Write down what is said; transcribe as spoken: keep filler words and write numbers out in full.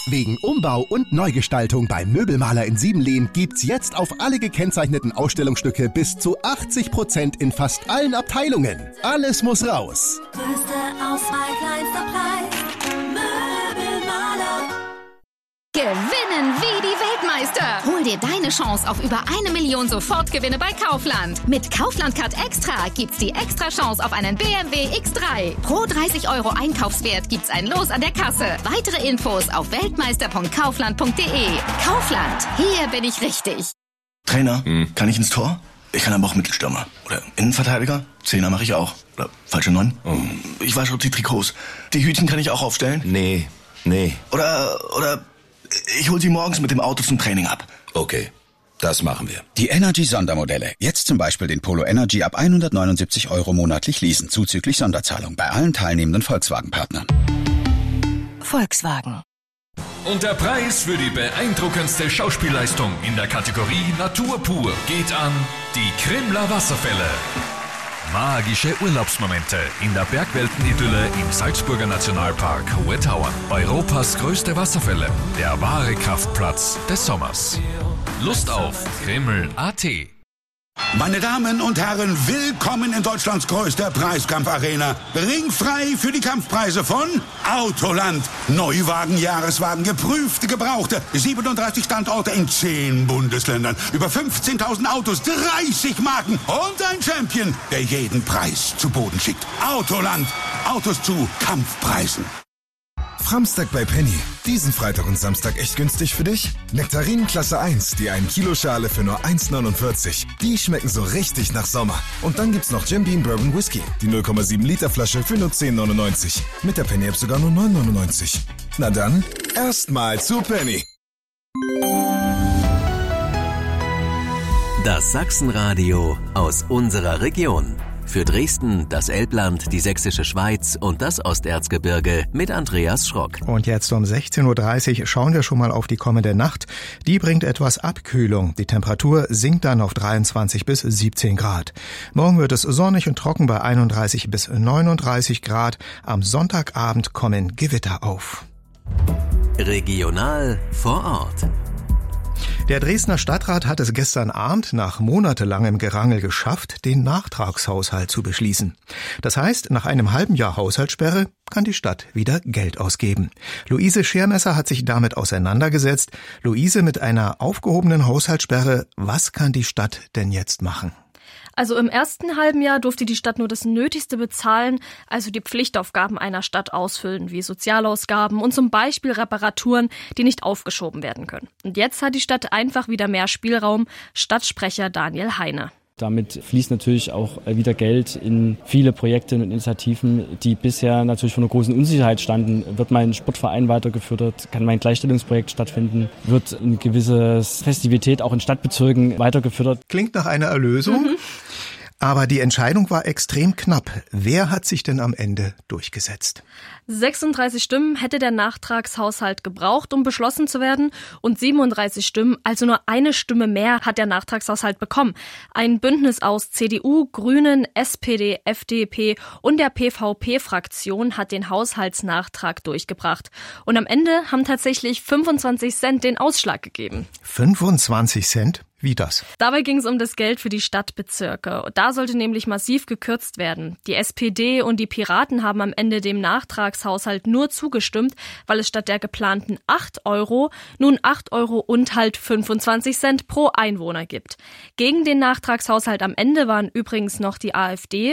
Wegen Umbau und Neugestaltung beim Möbelmaler in Siebenlehn gibt's jetzt auf alle gekennzeichneten Ausstellungsstücke bis zu achtzig Prozent in fast allen Abteilungen. Alles muss raus. Größte Auswahl, kleinster Preis. Möbelmaler. Gewinnen wie die Weltmeister. Hol dir deine Chance auf über eine Million Sofortgewinne bei Kaufland. Mit Kaufland Card Extra gibt's die extra Chance auf einen B M W X drei. Pro dreißig Euro Einkaufswert gibt's ein Los an der Kasse. Weitere Infos auf weltmeister punkt kaufland punkt de. Kaufland, hier bin ich richtig. Trainer, hm. kann ich ins Tor? Ich kann aber auch Mittelstürmer. Oder Innenverteidiger? Zehner mache ich auch. Oder falsche Neun? Oh. Ich wasche die Trikots. Die Hütchen kann ich auch aufstellen? Nee, nee. Oder, oder... Ich hol sie morgens mit dem Auto zum Training ab. Okay, das machen wir. Die Energy-Sondermodelle. Jetzt zum Beispiel den Polo Energy ab hundertneunundsiebzig Euro monatlich leasen, zuzüglich Sonderzahlung bei allen teilnehmenden Volkswagen-Partnern. Volkswagen. Und der Preis für die beeindruckendste Schauspielleistung in der Kategorie Natur pur geht an die Krimler Wasserfälle. Magische Urlaubsmomente in der Bergweltenidylle im Salzburger Nationalpark Hohe Tauern. Europas größte Wasserfälle, der wahre Kraftplatz des Sommers. Lust auf Krimml punkt at. Meine Damen und Herren, willkommen in Deutschlands größter Preiskampfarena. Ringfrei für die Kampfpreise von Autoland. Neuwagen, Jahreswagen, geprüfte, gebrauchte. siebenunddreißig Standorte in zehn Bundesländern. Über fünfzehntausend Autos, dreißig Marken und ein Champion, der jeden Preis zu Boden schickt. Autoland. Autos zu Kampfpreisen. Framstag bei Penny. Diesen Freitag und Samstag echt günstig für dich? Nektarinen Klasse eins, die ein Kilo Schale für nur eins neunundvierzig. Die schmecken so richtig nach Sommer. Und dann gibt's noch Jim Beam Bourbon Whisky, die null Komma sieben Liter Flasche für nur zehn neunundneunzig. Mit der Penny App sogar nur neun neunundneunzig. Na dann, erstmal zu Penny. Das Sachsenradio aus unserer Region. Für Dresden, das Elbland, die Sächsische Schweiz und das Osterzgebirge mit Andreas Schrock. Und jetzt um sechzehn Uhr dreißig schauen wir schon mal auf die kommende Nacht. Die bringt etwas Abkühlung. Die Temperatur sinkt dann auf dreiundzwanzig bis siebzehn Grad. Morgen wird es sonnig und trocken bei einunddreißig bis neununddreißig Grad. Am Sonntagabend kommen Gewitter auf. Regional vor Ort. Der Dresdner Stadtrat hat es gestern Abend nach monatelangem Gerangel geschafft, den Nachtragshaushalt zu beschließen. Das heißt, nach einem halben Jahr Haushaltssperre kann die Stadt wieder Geld ausgeben. Luise Schermesser hat sich damit auseinandergesetzt. Luise, mit einer aufgehobenen Haushaltssperre, was kann die Stadt denn jetzt machen? Also im ersten halben Jahr durfte die Stadt nur das Nötigste bezahlen, also die Pflichtaufgaben einer Stadt ausfüllen, wie Sozialausgaben und zum Beispiel Reparaturen, die nicht aufgeschoben werden können. Und jetzt hat die Stadt einfach wieder mehr Spielraum, Stadtsprecher Daniel Heine. Damit fließt natürlich auch wieder Geld in viele Projekte und Initiativen, die bisher natürlich von einer großen Unsicherheit standen. Wird mein Sportverein weitergefördert? Kann mein Gleichstellungsprojekt stattfinden? Wird eine gewisse Festivität auch in Stadtbezirken weitergefördert? Klingt nach einer Erlösung. Mhm. Aber die Entscheidung war extrem knapp. Wer hat sich denn am Ende durchgesetzt? sechsunddreißig Stimmen hätte der Nachtragshaushalt gebraucht, um beschlossen zu werden. Und siebenunddreißig Stimmen, also nur eine Stimme mehr, hat der Nachtragshaushalt bekommen. Ein Bündnis aus C D U, Grünen, S P D, F D P und der P V P-Fraktion hat den Haushaltsnachtrag durchgebracht. Und am Ende haben tatsächlich fünfundzwanzig Cent den Ausschlag gegeben. fünfundzwanzig Cent? Wie das? Dabei ging es um das Geld für die Stadtbezirke. Da sollte nämlich massiv gekürzt werden. Die S P D und die Piraten haben am Ende dem Nachtragshaushalt nur zugestimmt, weil es statt der geplanten acht Euro nun acht Euro und halt fünfundzwanzig Cent pro Einwohner gibt. Gegen den Nachtragshaushalt am Ende waren übrigens noch die AfD,